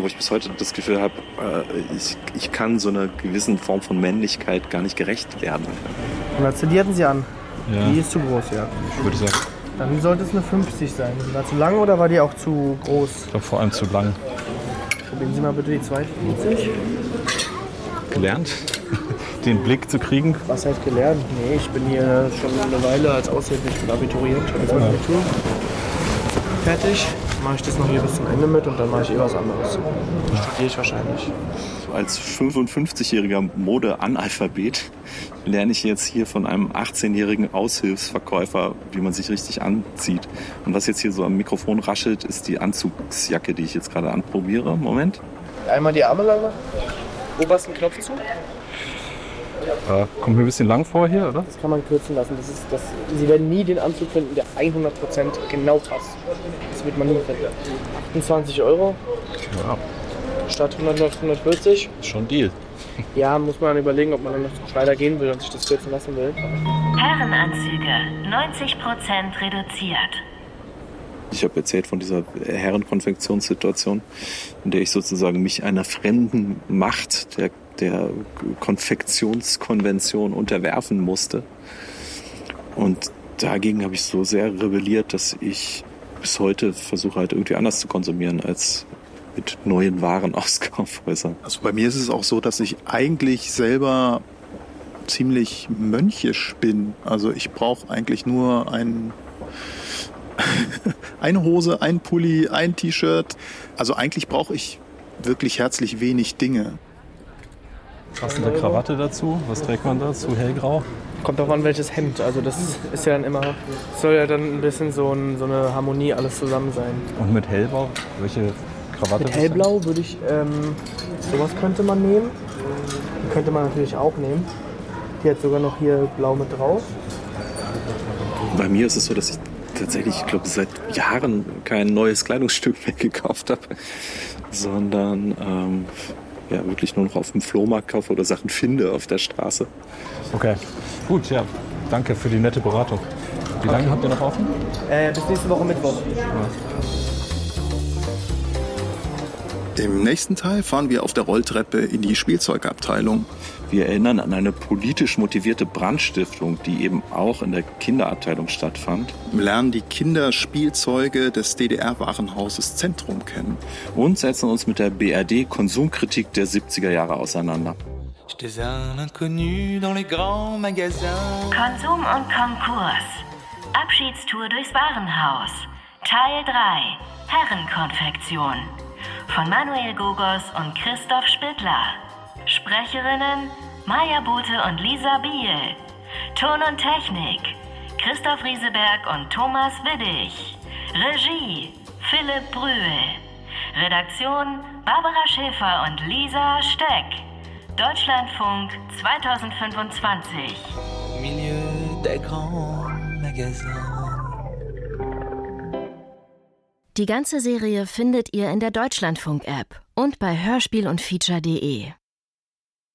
wo ich bis heute das Gefühl habe, ich kann so einer gewissen Form von Männlichkeit gar nicht gerecht werden. Die hatten sie an. Ja. Die ist zu groß, ja. Ich würde sagen. Dann sollte es eine 50 sein. War zu lang oder war die auch zu groß? Ich glaube vor allem zu lang. Probieren Sie mal bitte die 42. Gelernt, den Blick zu kriegen. Was heißt gelernt? Nee, ich bin hier schon eine Weile als Aushilfe. Ich bin Abiturient, als Abitur. Fertig. Mache ich das noch hier bis zum Ende mit und dann mache ich was anderes. Studiere ich wahrscheinlich. Als 55-jähriger Mode-Analphabet lerne ich jetzt hier von einem 18-jährigen Aushilfsverkäufer, wie man sich richtig anzieht. Und was jetzt hier so am Mikrofon raschelt, ist die Anzugsjacke, die ich jetzt gerade anprobiere. Moment. Einmal die Arme lang. Obersten Knopf zu. Kommt mir ein bisschen lang vor hier, oder? Das kann man kürzen lassen. Sie werden nie den Anzug finden, der 100% genau passt. Das wird man nie finden. 28 €. Ja, Statt 140. schon ein Deal. Ja, muss man dann überlegen, ob man dann noch zum Schneider gehen will und sich das kürzen lassen will. Herrenanzüge 90% reduziert. Ich habe erzählt von dieser Herrenkonfektionssituation, in der ich sozusagen mich einer fremden Macht, der Konfektionskonvention unterwerfen musste. Und dagegen habe ich so sehr rebelliert, dass ich bis heute versuche halt irgendwie anders zu konsumieren als mit neuen Waren aus Kaufhäusern. Also bei mir ist es auch so, dass ich eigentlich selber ziemlich mönchisch bin. Also ich brauche eigentlich nur eine Hose, ein Pulli, ein T-Shirt. Also eigentlich brauche ich wirklich herzlich wenig Dinge. Passende Krawatte dazu. Was trägt man dazu? Hellgrau? Kommt auch an, welches Hemd. Also das ist ja dann immer, soll ja dann ein bisschen so eine Harmonie alles zusammen sein. Und mit Hellblau? Welche Krawatte? Mit Hellblau würde ich, sowas könnte man nehmen. Die könnte man natürlich auch nehmen. Die hat sogar noch hier blau mit drauf. Bei mir ist es so, dass ich tatsächlich, ich glaube, seit Jahren kein neues Kleidungsstück mehr gekauft habe, sondern wirklich nur noch auf dem Flohmarkt kaufe oder Sachen finde auf der Straße. Okay, gut, ja. Danke für die nette Beratung. Wie lange habt ihr noch offen? Bis nächste Woche Mittwoch. Im nächsten Teil fahren wir auf der Rolltreppe in die Spielzeugabteilung. Wir erinnern an eine politisch motivierte Brandstiftung, die eben auch in der Kinderabteilung stattfand. Wir lernen die Kinderspielzeuge des DDR-Warenhauses Zentrum kennen. Und setzen uns mit der BRD-Konsumkritik der 70er Jahre auseinander. Konsum und Konkurs. Abschiedstour durchs Warenhaus. Teil 3. Herrenkonfektion. Von Manuel Gogos und Christoph Spittler. Sprecherinnen Maja Bote und Lisa Biel. Ton und Technik Christoph Rieseberg und Thomas Widdig. Regie Philipp Brühl. Redaktion Barbara Schäfer und Lisa Steck. Deutschlandfunk 2025. Milieu des grands magasins. Die ganze Serie findet ihr in der Deutschlandfunk-App und bei hörspiel und feature.de.